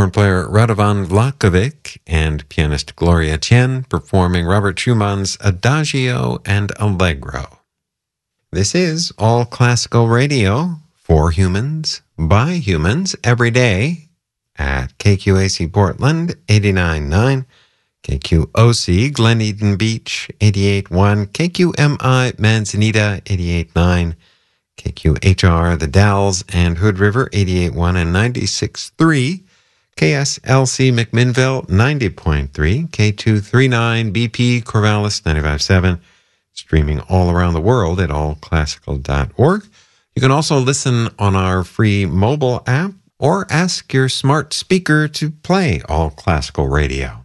horn player Radovan Vlakovic and pianist Gloria Tien performing Robert Schumann's Adagio and Allegro. This is All Classical Radio for humans, by humans, every day at KQAC Portland 89.9, KQOC Glen Eden Beach 88.1, KQMI Manzanita 88.9, KQHR The Dalles and Hood River 88.1 and 96.3, KSLC McMinnville 90.3, K239 BP Corvallis 95.7, streaming all around the world at allclassical.org. You can also listen on our free mobile app or ask your smart speaker to play All Classical Radio.